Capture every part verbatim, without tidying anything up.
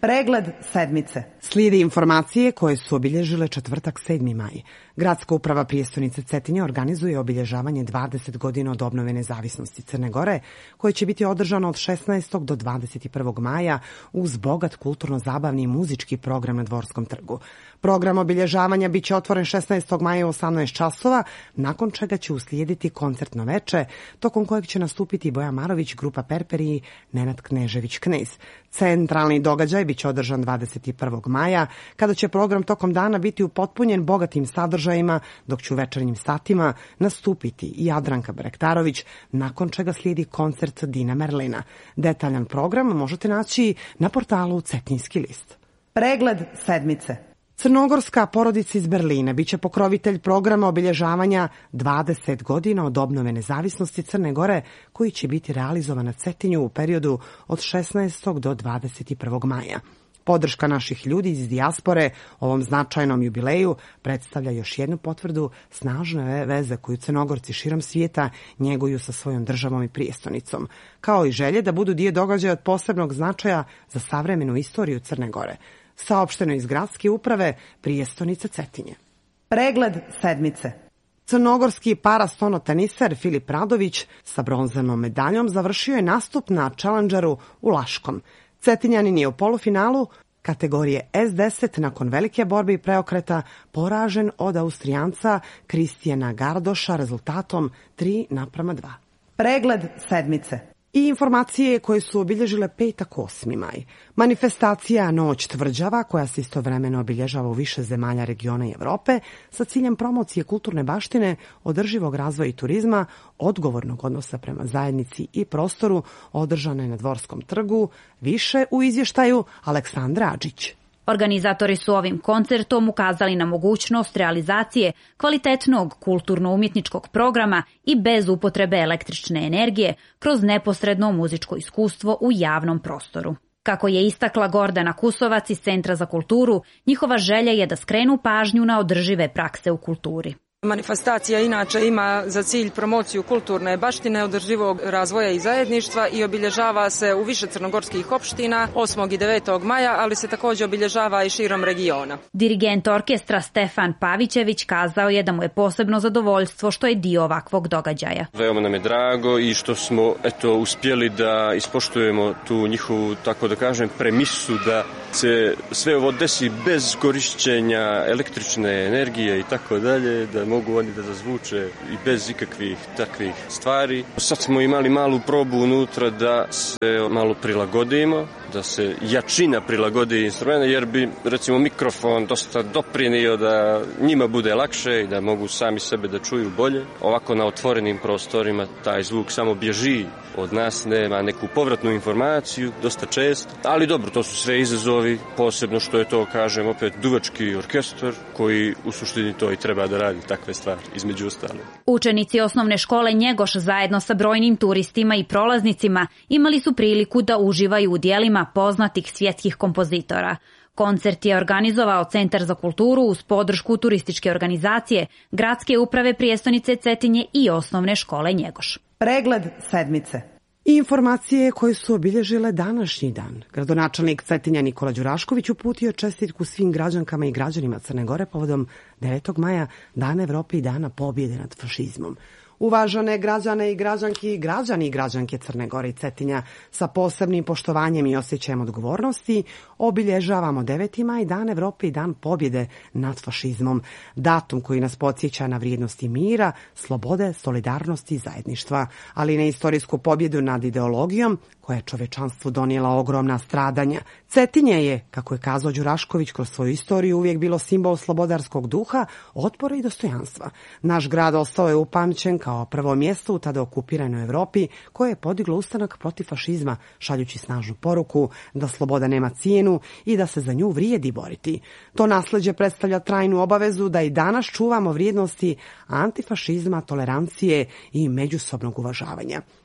Pregled sedmice. Slijede informacije koje su obilježile četvrtak sedmi maj. Gradska uprava prijestonice Cetinje organizuje obilježavanje dvadeset godina od obnove nezavisnosti Crne Gore, koje će biti održano od šesnaestog do dvadeset prvog maja uz bogat kulturno-zabavni i muzički program na Dvorskom trgu. Program obilježavanja biće otvoren šesnaestog maja u osamnaest časova, nakon čega će uslijediti koncertno veče, tokom kojeg će nastupiti Boja Marović, grupa Perperi i Nenad Knežević Knez. Centralni događaj biće održan dvadeset prvog maja, kada će program tokom dana biti upotpunjen bogatim sadržajima, dok će u večernjim satima nastupiti i Jadranka Barektarović, nakon čega slijedi koncert Dina Merlina. Detaljan program možete naći na portalu Cetinjski list. Pregled sedmice. Crnogorska porodica iz Berlina biće pokrovitelj programa obilježavanja dvadeset godina od obnove nezavisnosti Crne Gore, koji će biti realizovan na Cetinju u periodu od šesnaestog do dvadeset prvog maja. Podrška naših ljudi iz dijaspore ovom značajnom jubileju predstavlja još jednu potvrdu snažne veze koju Crnogorci širom svijeta njeguju sa svojom državom i prijestonicom, kao i želje da budu dio događaja od posebnog značaja za savremenu istoriju Crne Gore. Saopšteno iz gradske uprave prijestonice Cetinje. Pregled sedmice. Crnogorski parastonoteniser Filip Radović sa bronzanom medaljom završio je nastup na Challengeru u Laškom. Cetinjanin je u polufinalu kategorije S deset nakon velike borbe i preokreta poražen od Austrijanca Kristijana Gardoša rezultatom tri naprama dva. Pregled sedmice. I informacije koje su obilježile petak osmi maj. Manifestacija Noć tvrđava, koja se istovremeno obilježava u više zemalja regiona i Evrope, sa ciljem promocije kulturne baštine, održivog razvoja i turizma, odgovornog odnosa prema zajednici i prostoru, održana je na Dvorskom trgu, više u izvještaju Aleksandra Adžić. Organizatori su ovim koncertom ukazali na mogućnost realizacije kvalitetnog kulturno-umjetničkog programa i bez upotrebe električne energije kroz neposredno muzičko iskustvo u javnom prostoru. Kako je istakla Gordana Kusovac iz Centra za kulturu, njihova želja je da skrenu pažnju na održive prakse u kulturi. Manifestacija inače ima za cilj promociju kulturne baštine, održivog razvoja i zajedništva i obilježava se u više crnogorskih opština osmog i devetog maja, ali se također obilježava i širom regiona. Dirigent orkestra Stefan Pavićević kazao je da mu je posebno zadovoljstvo što je dio ovakvog događaja. Veoma nam je drago i što smo eto uspjeli da ispoštujemo tu njihovu, tako da kažem, premisu da se sve ovo desi bez korišćenja električne energije i tako dalje, da mogu oni da zazvuče i bez ikakvih takvih stvari. Sad smo imali malu probu unutra da se malo prilagodimo, da se jačina prilagodi instrumenta, jer bi recimo mikrofon dosta doprinio da njima bude lakše i da mogu sami sebe da čuju bolje. Ovako na otvorenim prostorima taj zvuk samo bježi od nas, nema neku povratnu informaciju, dosta često. Ali dobro, to su sve izazovi, posebno što je to, kažem, opet duvački orkestar koji u suštini to i treba da radi takve stvari, između ostale. Učenici osnovne škole Njegoš zajedno sa brojnim turistima i prolaznicima imali su priliku da uživaju u dijelima poznatih svjetskih kompozitora. Koncert je organizovao Centar za kulturu uz podršku turističke organizacije, gradske uprave prijestonice Cetinje i osnovne škole Njegoš. Pregled sedmice. I informacije koje su obilježile današnji dan. Gradonačelnik Cetinja Nikola Đurašković uputio čestitku svim građankama i građanima Crne Gore povodom devetog maja, Dana Evrope i Dana pobjede nad fašizmom. Uvažene građane i građanki, građani i građanke Crne Gore i Cetinja, sa posebnim poštovanjem i osjećajem odgovornosti obilježavamo deveti maj, Dan Evrope i Dan pobjede nad fašizmom, datum koji nas podsjeća na vrijednosti mira, slobode, solidarnosti i zajedništva, ali i na istorijsku pobjedu nad ideologijom koja je čovečanstvu donijela ogromna stradanja. Cetinje je, kako je kazao Đurašković, kroz svoju istoriju uvijek bilo simbol slobodarskog duha, otpora i dostojanstva. Naš grad ostao je upamćen kao prvo mjesto u tada okupiranoj Evropi koje je podiglo ustanak protiv fašizma, šaljući snažnu poruku da sloboda nema cijenu i da se za nju vrijedi boriti. To nasleđe predstavlja trajnu obavezu da i danas čuvamo vrijednosti antifašizma, tolerancije i međusobnog uvažavanja.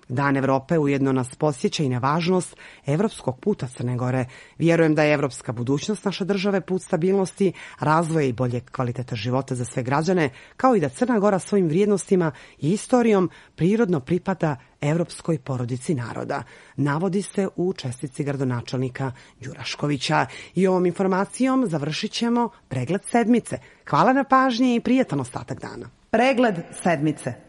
Dan Evrope ujedno nas posjeća i na važnost evropskog puta Crne Gore. Vjerujem da je evropska budućnost naše države put stabilnosti, razvoja i boljeg kvaliteta života za sve građane, kao i da Crna Gora svojim vrijednostima i istorijom prirodno pripada evropskoj porodici naroda, navodi se u čestitci gradonačelnika Đuraškovića. I ovom informacijom završit ćemo pregled sedmice. Hvala na pažnji i prijatan ostatak dana. Pregled sedmice.